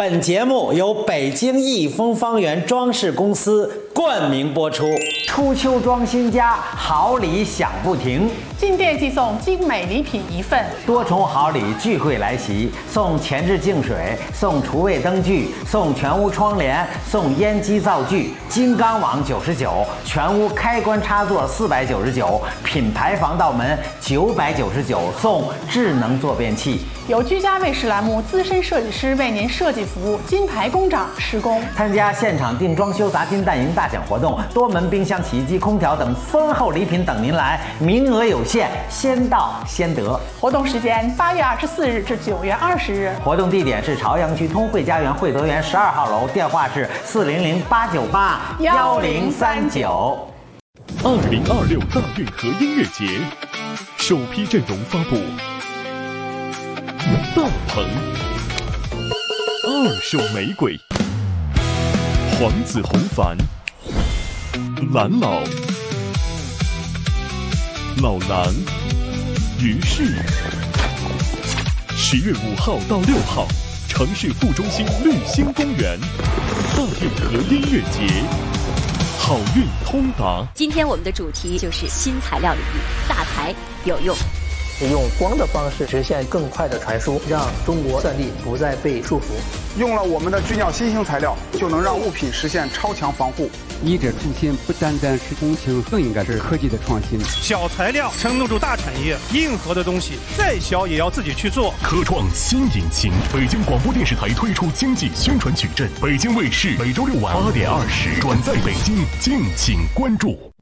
本节目由北京益丰方圆装饰公司冠名播出。初秋装新家，好礼享不停。 进店即送精美礼品1份， 多重好礼聚会来袭，送前置净水，送厨卫灯具，送全屋窗帘，送烟机灶具，金刚网99，全屋开关插座499，品牌防盗门999，送智能坐便器。 由居家卫士栏目资深设计师为您设计服务，金牌工长施工。 参加现场定装修砸金蛋营大奖活动，多门冰箱、洗衣机、空调等丰厚礼品等您来，名额有限，先到先得。 活动时间8月24日至9月20日。 活动地点是朝阳区通惠家园惠德园12号楼，电话是400-898-1039。 2026大运河音乐节首批阵容发布：大鹏、二手玫瑰、黄子弘凡、蓝老、老狼、于是。10月5号到6号，城市副中心绿星公园大运河音乐节，好运通达。 今天我们的主题就是新材料领域，大材有用。 用光的方式实现更快的传输，让中国算力不再被束缚。 用了我们的聚尿新型材料，就能让物品实现超强防护。 你这出现不单单是工程，更应该是科技的创新。 小材料撑得住大产业，硬核的东西再小也要自己去做。 科创新引擎，北京广播电视台推出经济宣传矩阵，北京卫视每周6晚8点20转载北京，敬请关注。